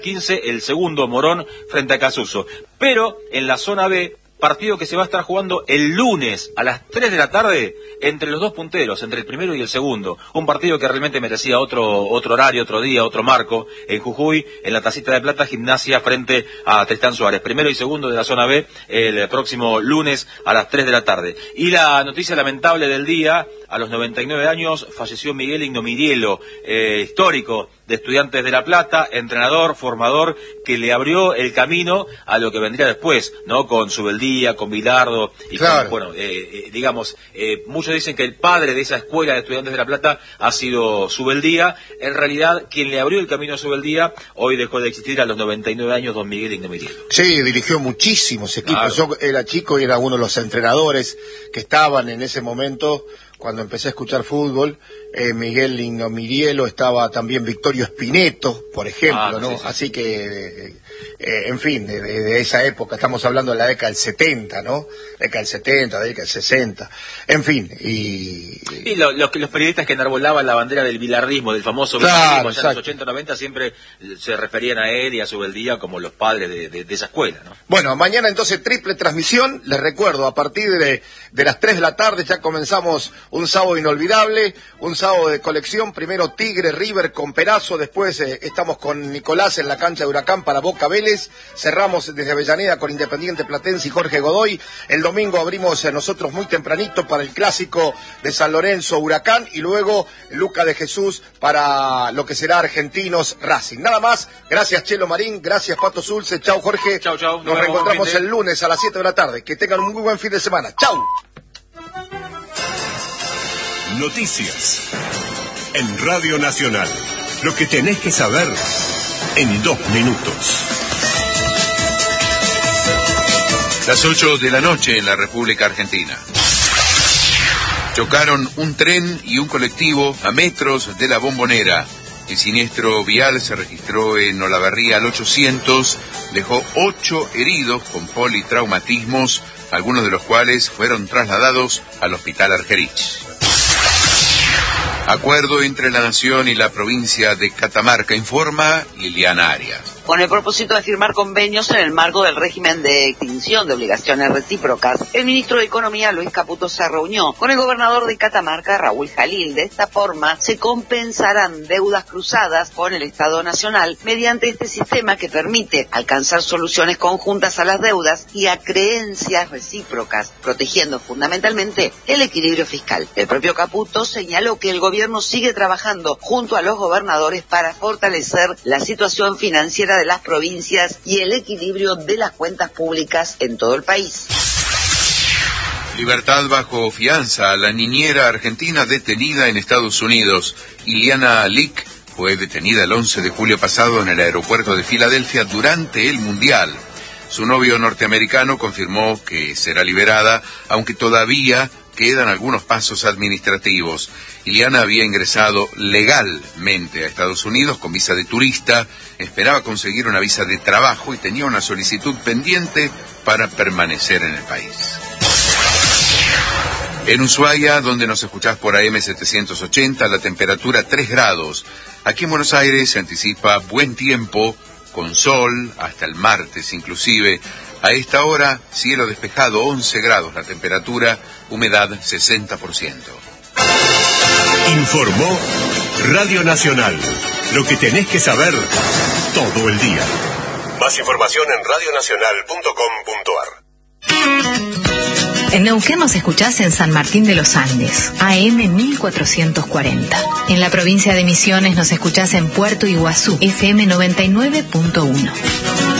15, el segundo Morón frente a Casuso. Pero en la zona B, partido que se va a estar jugando el lunes a las 3 de la tarde entre los dos punteros, entre el primero y el segundo. Un partido que realmente merecía otro horario, otro día, otro marco. En Jujuy, en la Tacita de Plata, Gimnasia frente a Tristán Suárez. Primero y segundo de la zona B el próximo lunes a las 3 de la tarde. Y la noticia lamentable del día: a los 99 años falleció Miguel Ignomirielo, histórico de Estudiantes de La Plata, entrenador, formador, que le abrió el camino a lo que vendría después, ¿no? Con Subeldía, con Bilardo, y claro. Con, bueno, muchos dicen que el padre de esa escuela de Estudiantes de La Plata ha sido Subeldía. En realidad, quien le abrió el camino a Subeldía hoy dejó de existir a los 99 años, don Miguel Ignomirielo. Sí, dirigió muchísimos equipos. Claro. Yo era chico y era uno de los entrenadores que estaban en ese momento. Cuando empecé a escuchar fútbol, Miguel Ignomirielo, estaba también Victorio Spineto, por ejemplo, ¿no? Sí. Así que, en fin, de esa época, estamos hablando de la década del 70, ¿no? Década del 70, década del 60, en fin, Y los periodistas que enarbolaban la bandera del bilardismo, del famoso claro, bilardismo, en los 80-90, siempre se referían a él y a Subeldía como los padres de esa escuela, ¿no? Bueno, mañana entonces triple transmisión, les recuerdo, a partir de las 3 de la tarde ya comenzamos un sábado inolvidable, un sábado de colección. Primero Tigre, River con Perazo, después estamos con Nicolás en la cancha de Huracán para Boca Vélez, cerramos desde Avellaneda con Independiente Platense y Jorge Godoy. El domingo abrimos nosotros muy tempranito para el clásico de San Lorenzo Huracán, y luego Luca de Jesús para lo que será Argentinos Racing. Nada más, gracias Chelo Marín, gracias Pato Zulce, chau Jorge. Chau. Nos reencontramos el lunes a las 7 de la tarde. Que tengan un muy buen fin de semana. Chau. Noticias en Radio Nacional. Lo que tenés que saber en 2 minutos. Las 8 de la noche en la República Argentina. Chocaron un tren y un colectivo a metros de la Bombonera. El siniestro vial se registró en Olavarría al 800, dejó 8 heridos con politraumatismos, algunos de los cuales fueron trasladados al Hospital Argerich. Acuerdo entre la Nación y la provincia de Catamarca, informa Liliana Arias. Con el propósito de firmar convenios en el marco del régimen de extinción de obligaciones recíprocas, el ministro de Economía, Luis Caputo, se reunió con el gobernador de Catamarca, Raúl Jalil. De esta forma, se compensarán deudas cruzadas con el Estado Nacional mediante este sistema que permite alcanzar soluciones conjuntas a las deudas y a creencias recíprocas, protegiendo fundamentalmente el equilibrio fiscal. El propio Caputo señaló que el gobierno sigue trabajando junto a los gobernadores para fortalecer la situación financiera de las provincias y el equilibrio de las cuentas públicas en todo el país. Libertad bajo fianza a la niñera argentina detenida en Estados Unidos. Iliana Lick fue detenida el 11 de julio pasado en el aeropuerto de Filadelfia durante el Mundial. Su novio norteamericano confirmó que será liberada, aunque todavía quedan algunos pasos administrativos. Iliana había ingresado legalmente a Estados Unidos con visa de turista, esperaba conseguir una visa de trabajo y tenía una solicitud pendiente para permanecer en el país. En Ushuaia, donde nos escuchás por AM 780, la temperatura 3 grados. Aquí en Buenos Aires se anticipa buen tiempo, con sol, hasta el martes inclusive. A esta hora, cielo despejado, 11 grados la temperatura, humedad 60%. Informó Radio Nacional. Lo que tenés que saber todo el día. Más información en radionacional.com.ar. En Neuquén nos escuchás en San Martín de los Andes, AM 1440. En la provincia de Misiones nos escuchás en Puerto Iguazú, FM 99.1.